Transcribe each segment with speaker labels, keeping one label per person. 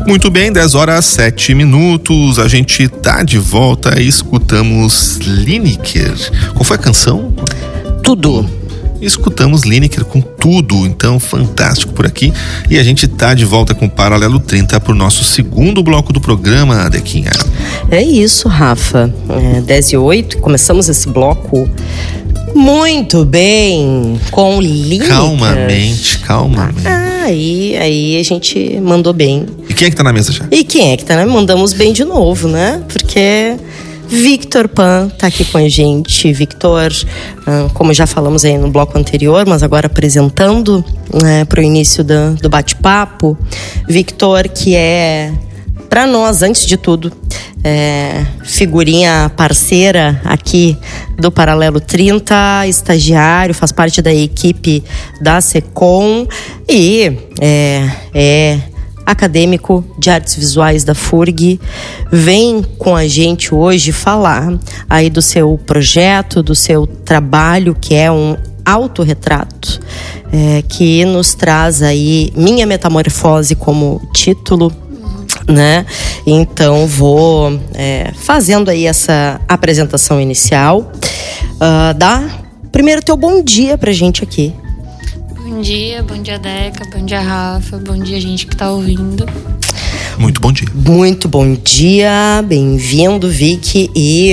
Speaker 1: Muito bem, 10h07. A gente tá de volta e escutamos Lineker. Qual foi a canção?
Speaker 2: Tudo.
Speaker 1: Escutamos Lineker com Tudo, então fantástico por aqui. E a gente tá de volta com o Paralelo 30 pro nosso segundo bloco do programa, Dequinha.
Speaker 2: É isso, Rafa. 10h08, começamos esse bloco muito bem, com Lineker.
Speaker 1: Calmamente.
Speaker 2: Aí a gente mandou bem.
Speaker 1: E quem é que tá na mesa já?
Speaker 2: Mandamos bem de novo, né? Porque Victor Pan tá aqui com a gente. Victor, como já falamos aí no bloco anterior, mas agora apresentando pro início do bate-papo. Victor, que é, para nós, antes de tudo, figurinha parceira aqui do Paralelo 30, estagiário, faz parte da equipe da SECOM e é acadêmico de artes visuais da FURG. Vem com a gente hoje falar aí do seu projeto, do seu trabalho, que é um autorretrato, que nos traz aí Minha Metamorfose como título, né? Então vou fazendo aí essa apresentação inicial. Dá primeiro teu bom dia pra gente aqui.
Speaker 3: Bom dia Deca, bom dia Rafa, bom dia gente que tá ouvindo.
Speaker 1: Muito bom dia.
Speaker 2: Muito bom dia, bem-vindo, Vicky. E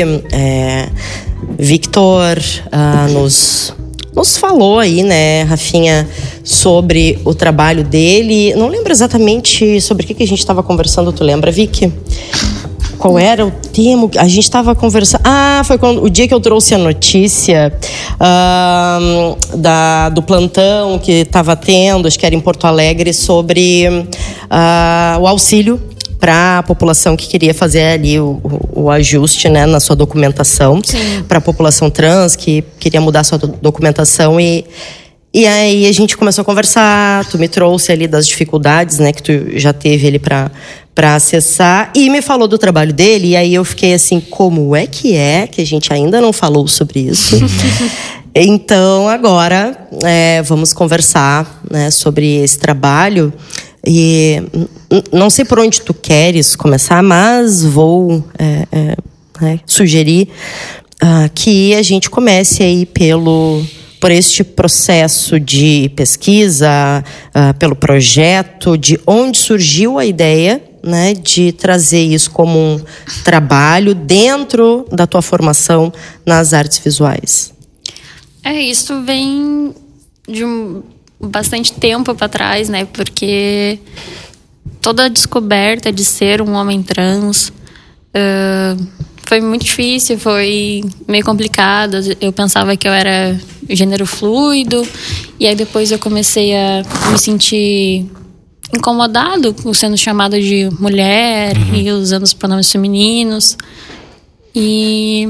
Speaker 2: Victor nos falou aí, né, Rafinha, sobre o trabalho dele. Não lembro exatamente sobre o que a gente estava conversando, tu lembra, Vicky? Qual era o tema? A gente estava conversando... foi o dia que eu trouxe a notícia do plantão que estava tendo, acho que era em Porto Alegre, sobre o auxílio para a população que queria fazer ali o ajuste, né, na sua documentação. Para a população trans que queria mudar sua documentação. E aí a gente começou a conversar, tu me trouxe ali das dificuldades, né, que tu já teve ali para acessar, e me falou do trabalho dele, e aí eu fiquei assim, como é que a gente ainda não falou sobre isso? Então agora vamos conversar, né, sobre esse trabalho, e não sei por onde tu queres começar, mas vou sugerir que a gente comece aí por este processo de pesquisa, pelo projeto, de onde surgiu a ideia, né, de trazer isso como um trabalho dentro da tua formação nas artes visuais.
Speaker 3: Isso vem de bastante tempo para trás, né, porque toda a descoberta de ser um homem trans foi muito difícil, foi meio complicado. Eu pensava que eu era gênero fluido, e aí depois eu comecei a me sentir incomodado com sendo chamada de mulher e usando os pronomes femininos. E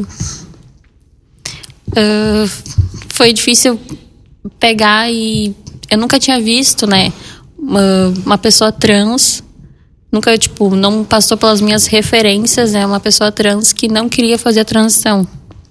Speaker 3: foi difícil pegar, e eu nunca tinha visto, né, uma pessoa trans. Nunca, não passou pelas minhas referências, né? Uma pessoa trans que não queria fazer a transição.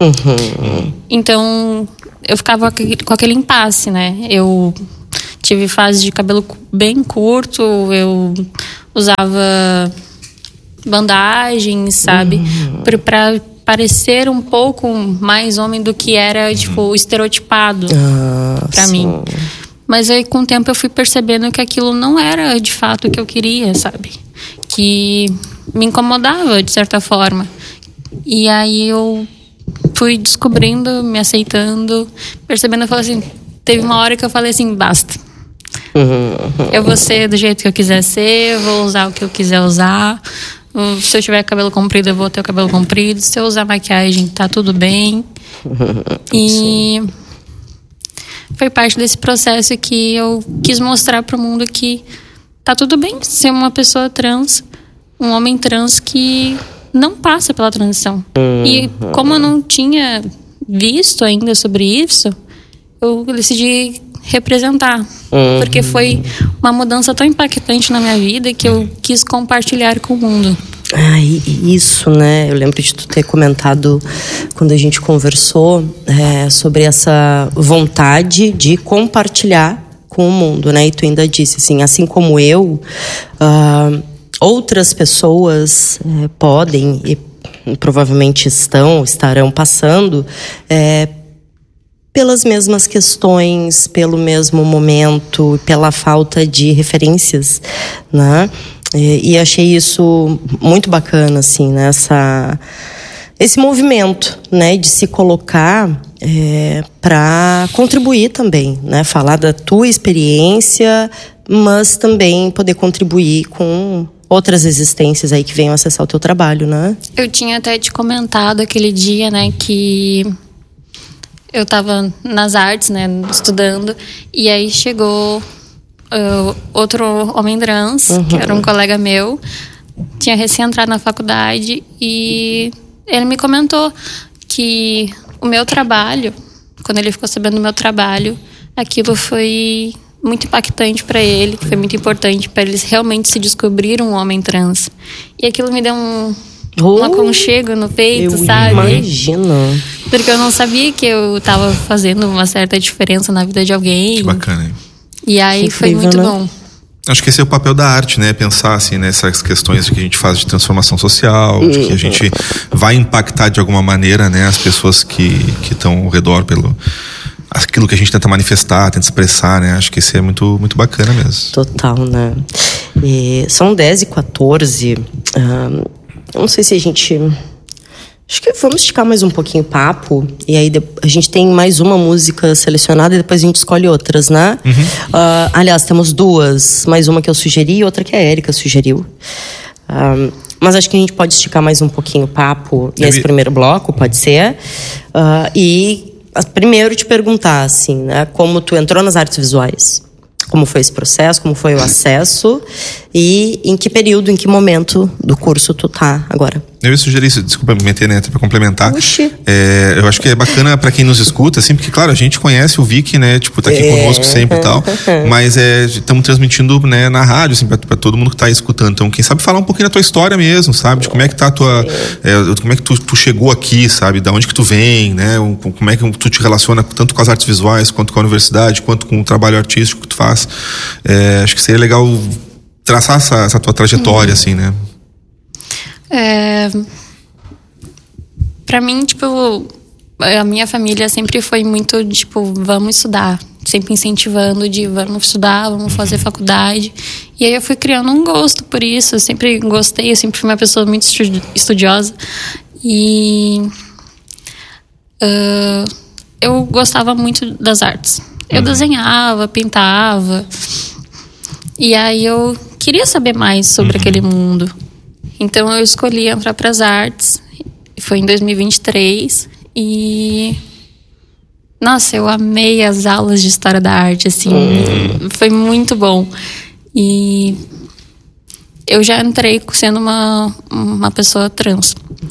Speaker 3: Então, eu ficava com aquele impasse, né? Eu tive fase de cabelo bem curto, eu usava bandagem, sabe? Pra parecer um pouco mais homem do que era, estereotipado pra mim. Mas aí, com o tempo, eu fui percebendo que aquilo não era, de fato, o que eu queria, sabe? Que me incomodava, de certa forma. E aí, eu fui descobrindo, me aceitando, percebendo, eu falei assim... Teve uma hora que eu falei assim, basta. Eu vou ser do jeito que eu quiser ser, eu vou usar o que eu quiser usar. Se eu tiver cabelo comprido, eu vou ter o cabelo comprido. Se eu usar maquiagem, tá tudo bem. E... foi parte desse processo que eu quis mostrar pro mundo que tá tudo bem ser uma pessoa trans, um homem trans que não passa pela transição. E como eu não tinha visto ainda sobre isso, eu decidi representar. Porque foi uma mudança tão impactante na minha vida que eu quis compartilhar com o mundo.
Speaker 2: Isso, né? Eu lembro de tu ter comentado quando a gente conversou sobre essa vontade de compartilhar com o mundo, né? E tu ainda disse assim como eu, outras pessoas podem e provavelmente estarão passando pelas mesmas questões, pelo mesmo momento, pela falta de referências, né? E achei isso muito bacana, assim, né? Esse movimento, né, de se colocar para contribuir também, né? Falar da tua experiência, mas também poder contribuir com outras existências aí que venham acessar o teu trabalho, né?
Speaker 3: Eu tinha até te comentado aquele dia, né, que eu estava nas artes, né, estudando, e aí chegou outro homem trans, que era um colega meu, tinha recém entrado na faculdade, e ele me comentou que o meu trabalho, quando ele ficou sabendo do meu trabalho, aquilo foi muito impactante para ele, que foi muito importante para eles realmente se descobrir um homem trans. E aquilo me deu um aconchego no peito, sabe?
Speaker 2: Imagino.
Speaker 3: Porque eu não sabia que eu tava fazendo uma certa diferença na vida de alguém.
Speaker 1: Que bacana, hein?
Speaker 3: E aí foi muito bom.
Speaker 1: Acho que esse é o papel da arte, né? Pensar assim nessas questões que a gente faz de transformação social, de que a gente vai impactar de alguma maneira, né, as pessoas que estão ao redor pelo aquilo que a gente tenta manifestar, tenta expressar, né? Acho que isso é muito, muito bacana mesmo.
Speaker 2: Total, né? São 10h14. Não sei se a gente... Acho que vamos esticar mais um pouquinho o papo. E aí a gente tem mais uma música selecionada e depois a gente escolhe outras, né? Aliás, temos duas. Mais uma que eu sugeri e outra que a Érica sugeriu. Mas acho que a gente pode esticar mais um pouquinho o papo nesse primeiro bloco, pode ser. E primeiro te perguntar, assim, né? Como tu entrou nas artes visuais? Como foi esse processo? Como foi o acesso? E em que período, em que momento do curso tu tá agora?
Speaker 1: Eu ia sugerir isso, desculpa me meter, né, pra complementar.
Speaker 2: Oxi.
Speaker 1: Eu acho que é bacana pra quem nos escuta, assim, porque, claro, a gente conhece o Vic, né, tipo, tá aqui conosco sempre e tal, mas estamos transmitindo, né, na rádio, assim, pra todo mundo que tá aí escutando. Então, quem sabe falar um pouquinho da tua história mesmo, sabe? De como é que tá a tua... como é que tu chegou aqui, sabe? Da onde que tu vem, né? Como é que tu te relaciona tanto com as artes visuais, quanto com a universidade, quanto com o trabalho artístico que tu faz. Acho que seria legal traçar essa tua trajetória, assim, né?
Speaker 3: Pra mim, tipo, a minha família sempre foi muito, tipo, vamos estudar. Sempre incentivando de vamos estudar, vamos fazer faculdade. E aí eu fui criando um gosto por isso. Eu sempre gostei, eu sempre fui uma pessoa muito estudiosa. E eu gostava muito das artes. Eu desenhava, pintava. E aí eu queria saber mais sobre aquele mundo. Então eu escolhi entrar para as artes. Foi em 2023 e nossa, eu amei as aulas de história da arte, assim, foi muito bom. E eu já entrei sendo uma pessoa trans.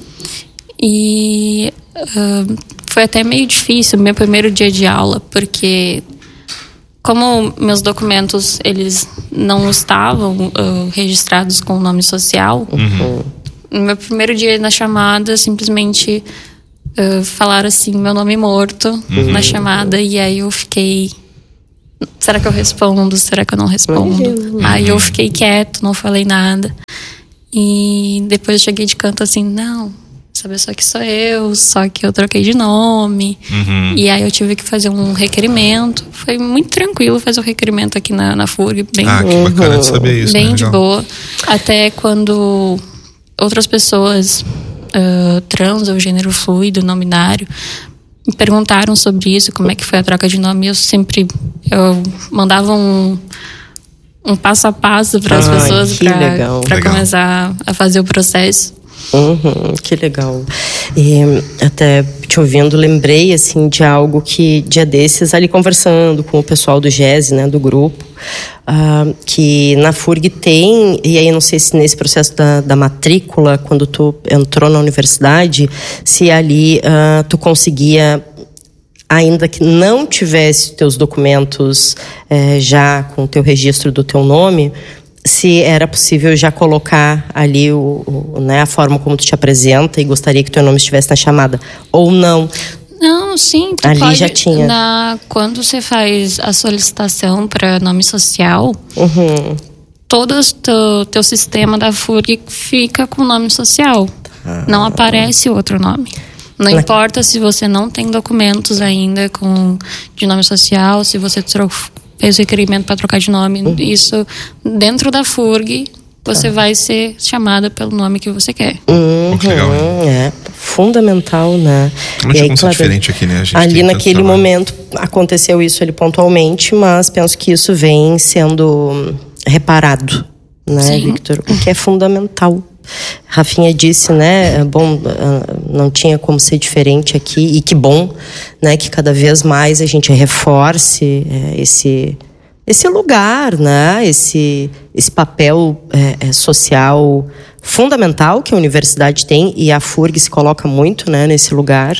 Speaker 3: E foi até meio difícil o meu primeiro dia de aula, porque como meus documentos eles não estavam registrados com o nome social, no meu primeiro dia na chamada, simplesmente falaram assim, meu nome morto na chamada, e aí eu fiquei, será que eu respondo? Será que eu não respondo? Aí eu fiquei quieto, não falei nada. E depois eu cheguei de canto assim, não, essa pessoa aqui sou eu, só que eu troquei de nome. E aí eu tive que fazer um requerimento. Foi muito tranquilo fazer o requerimento aqui na FURG. Bem,
Speaker 1: que bacana de saber isso.
Speaker 3: Bem, né? De boa. Até quando outras pessoas trans ou gênero fluido, não binário, me perguntaram sobre isso, como é que foi a troca de nome. Eu mandava um passo a passo para as pessoas para começar a fazer o processo.
Speaker 2: Que legal. E até te ouvindo, lembrei assim de algo que dia desses ali conversando com o pessoal do GESE, né, do grupo, que na FURG tem, e aí não sei se nesse processo da matrícula, quando tu entrou na universidade, se ali tu conseguia, ainda que não tivesse teus documentos já com o teu registro do teu nome, se era possível já colocar ali né, a forma como tu te apresenta e gostaria que teu nome estivesse na chamada, ou não?
Speaker 3: Não, sim.
Speaker 2: Ali pode, já tinha.
Speaker 3: Quando você faz a solicitação para nome social, todo o teu sistema da FURG fica com o nome social. Não aparece outro nome. Não importa se você não tem documentos ainda de nome social, se você fez o requerimento para trocar de nome, isso dentro da FURG você vai ser chamada pelo nome que você quer.
Speaker 1: Que legal,
Speaker 2: é fundamental, né?
Speaker 1: Não tinha como ser diferente aqui, né? A gente
Speaker 2: ali naquele momento aconteceu isso ali pontualmente, mas penso que isso vem sendo reparado, né, Victor? O que é fundamental. Rafinha disse, né, bom, não tinha como ser diferente aqui, e que bom, né, que cada vez mais a gente reforce esse lugar, né, esse papel social fundamental que a universidade tem, e a FURG se coloca muito, né, nesse lugar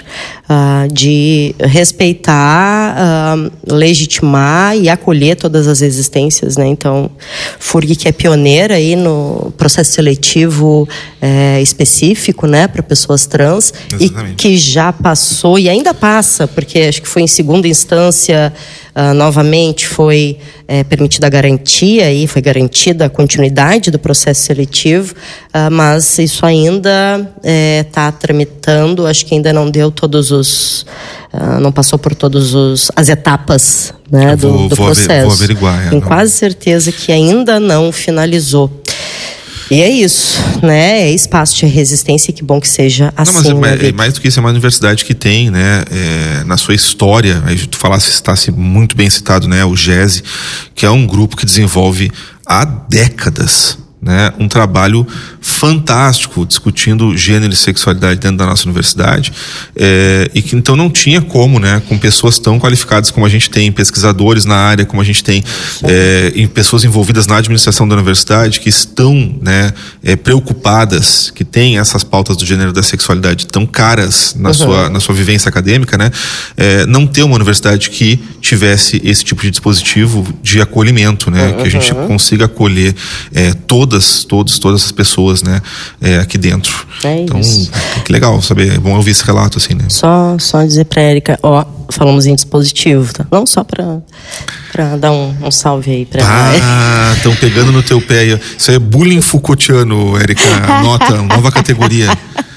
Speaker 2: de respeitar, legitimar e acolher todas as existências, né? Então, FURG que é pioneira aí no processo seletivo específico, né, para pessoas trans. Exatamente. E que já passou e ainda passa, porque acho que foi em segunda instância, novamente foi permitida a garantia e foi garantida a continuidade do processo seletivo, mas isso ainda está tramitando, acho que ainda não deu não passou por todas as etapas, né, do processo.
Speaker 1: Vou averiguar.
Speaker 2: Tenho quase certeza que ainda não finalizou. E é isso, né? É espaço de resistência, e que bom que seja assim.
Speaker 1: Não, mas é mais do que isso, é uma universidade que tem, né, na sua história, aí tu citasse muito bem citado, né, o GESE, que é um grupo que desenvolve há décadas, né, um trabalho fantástico discutindo gênero e sexualidade dentro da nossa universidade, e que então não tinha como, né, com pessoas tão qualificadas como a gente tem, pesquisadores na área como a gente tem, em pessoas envolvidas na administração da universidade que estão, né, preocupadas, que têm essas pautas do gênero e da sexualidade tão caras na sua vivência acadêmica, né, não ter uma universidade que tivesse esse tipo de dispositivo de acolhimento, né, que a gente consiga acolher todas as pessoas, né, aqui dentro. Então, que legal saber, é bom ouvir esse relato, assim, né?
Speaker 2: Só dizer pra Érica, falamos em dispositivo, tá? Não só pra dar um salve aí pra ela.
Speaker 1: Estão pegando no teu pé aí. Isso aí é bullying Foucaultiano, Érica, nota, nova categoria.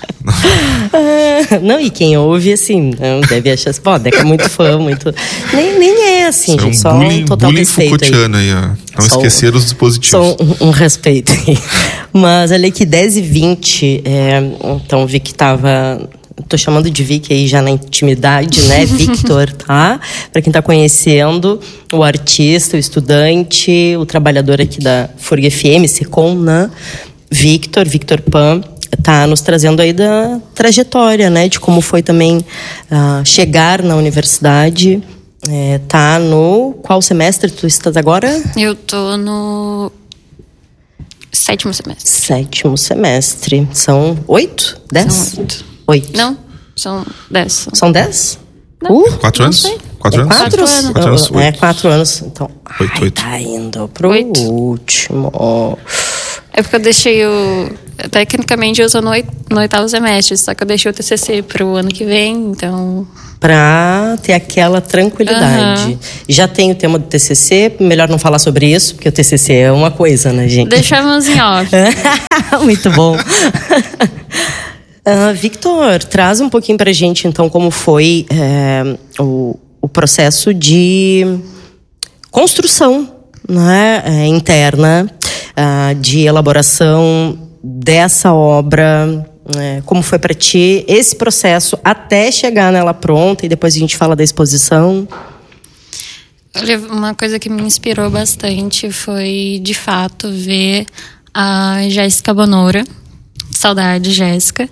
Speaker 2: Não, e quem ouve, assim, não deve achar assim, Deca é muito fã, muito... Nem é assim, gente, só um total respeito aí.
Speaker 1: Aí, ó. Não esquecer os dispositivos.
Speaker 2: Só um respeito aí. Mas olha que 10h20, então vi que tava... Tô chamando de Vic aí já na intimidade, né? Victor, tá? Pra quem tá conhecendo, o artista, o estudante, o trabalhador aqui da FURG FM, SECOM, né? Victor Pan, tá nos trazendo aí da trajetória, né? De como foi também chegar na universidade. Tá no... Qual semestre tu estás agora?
Speaker 3: Eu tô no 7º semestre.
Speaker 2: 7º semestre. São 8? 10?
Speaker 3: São
Speaker 2: 8.
Speaker 3: Não, são 10.
Speaker 2: São 10?
Speaker 1: 4 anos? 4 anos?
Speaker 2: 4 anos?
Speaker 1: 4 anos.
Speaker 2: 4 anos. Então,
Speaker 1: 8.
Speaker 2: Tá indo pro
Speaker 3: 8.
Speaker 2: último.
Speaker 3: É porque eu deixei tecnicamente eu sou no 8º semestre, só que eu deixei o TCC pro ano que vem, então...
Speaker 2: Pra ter aquela tranquilidade. Já tem o tema do TCC, melhor não falar sobre isso, porque o TCC é uma coisa, né, gente?
Speaker 3: Deixamos em off.
Speaker 2: Muito bom. Victor, traz um pouquinho pra gente, então, como foi o processo de construção, né, interna, de elaboração dessa obra. Como foi para ti esse processo até chegar nela pronta, e depois a gente fala da exposição?
Speaker 3: Olha, uma coisa que me inspirou bastante foi, de fato, ver a Jéssica Bonora. Saudade, Jéssica.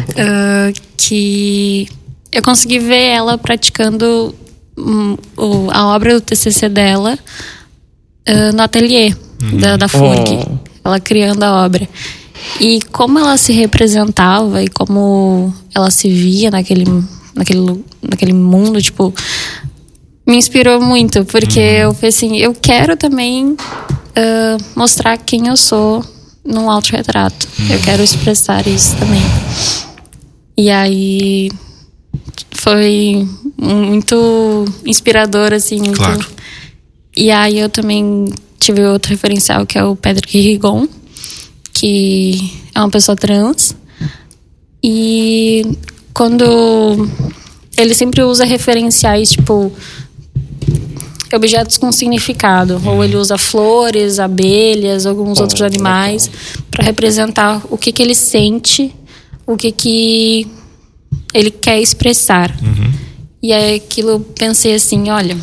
Speaker 3: Que eu consegui ver ela praticando a obra do TCC dela no ateliê da FURG. Ela criando a obra. E como ela se representava e como ela se via naquele mundo, tipo, me inspirou muito, porque eu falei assim, eu quero também mostrar quem eu sou num autorretrato. Eu quero expressar isso também. E aí foi muito inspirador, assim. Muito...
Speaker 1: Claro.
Speaker 3: E aí eu também tive outro referencial que é o Patrick Rigon, que é uma pessoa trans. E quando ele sempre usa referenciais, tipo, objetos com significado, ou ele usa flores, abelhas, alguns outros animais, para representar o que ele sente, o que ele quer expressar. E aí aquilo eu pensei assim, olha,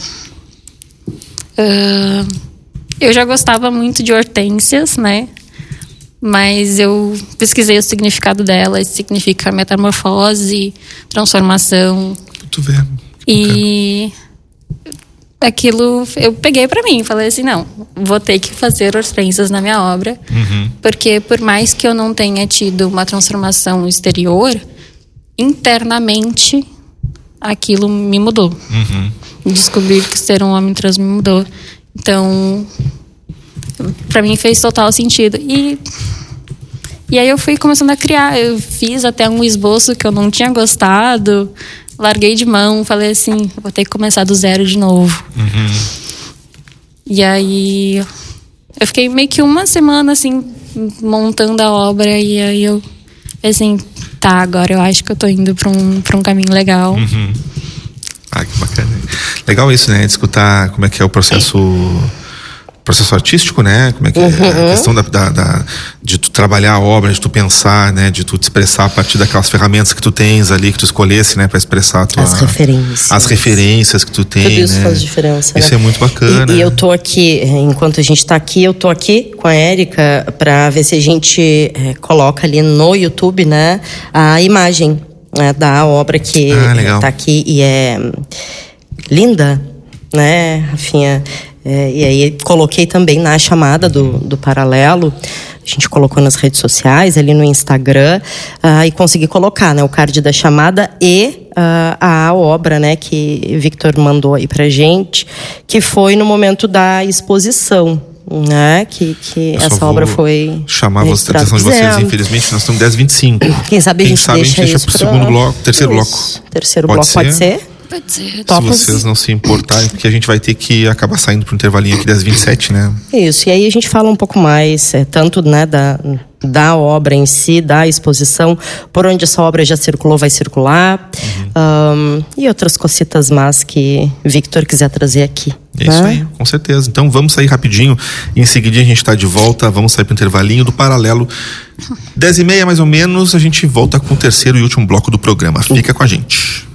Speaker 3: eu já gostava muito de hortênsias, né? Mas eu pesquisei o significado dela, significa metamorfose, transformação.
Speaker 1: Tu vê.
Speaker 3: E aquilo eu peguei pra mim, falei assim, não, vou ter que fazer hortênsias na minha obra, porque por mais que eu não tenha tido uma transformação exterior, internamente aquilo me mudou. Descobrir que ser um homem trans me mudou. Então, pra mim fez total sentido. E aí eu fui começando a criar. Eu fiz até um esboço que eu não tinha gostado, larguei de mão, falei assim, vou ter que começar do zero de novo. E aí eu fiquei meio que uma semana assim montando a obra, e aí eu assim, tá, agora eu acho que eu tô indo pra um caminho legal.
Speaker 1: Ah, que bacana. Legal isso, né? De escutar como é que é o processo artístico, né? Como é que é a questão de tu trabalhar a obra, de tu pensar, né? De tu te expressar a partir daquelas ferramentas que tu tens ali, que tu escolhesse, né? Pra expressar as referências que tu tem,
Speaker 2: tudo isso,
Speaker 1: né?
Speaker 2: faz diferença,
Speaker 1: isso, né? É muito bacana.
Speaker 2: E eu tô aqui, enquanto a gente tá aqui, eu tô aqui com a Érica pra ver se a gente coloca ali no YouTube, né? A imagem, né, da obra que tá aqui, e é linda, né, Rafinha? E aí coloquei também na chamada do Paralelo, a gente colocou nas redes sociais, ali no Instagram, e consegui colocar, né, o card da chamada e a obra, né, que Victor mandou aí pra gente, que foi no momento da exposição, né, que essa obra foi
Speaker 1: chamar a atenção de vocês, infelizmente nós estamos 10h25.
Speaker 2: Quem sabe a gente deixa
Speaker 1: pro segundo bloco, terceiro bloco.
Speaker 2: Terceiro bloco pode ser?
Speaker 3: Pode ser.
Speaker 1: Se vocês não se importarem, porque a gente vai ter que acabar saindo para um intervalinho aqui 10h27, né?
Speaker 2: Isso, e aí a gente fala um pouco mais, tanto, né, da obra em si, da exposição, por onde essa obra já circulou, vai circular, e outras cositas más que Victor quiser trazer aqui.
Speaker 1: É isso aí, com certeza. Então vamos sair rapidinho, e em seguida a gente está de volta, vamos sair para o intervalinho do Paralelo. 10h30 mais ou menos, a gente volta com o terceiro e último bloco do programa. Fica com a gente.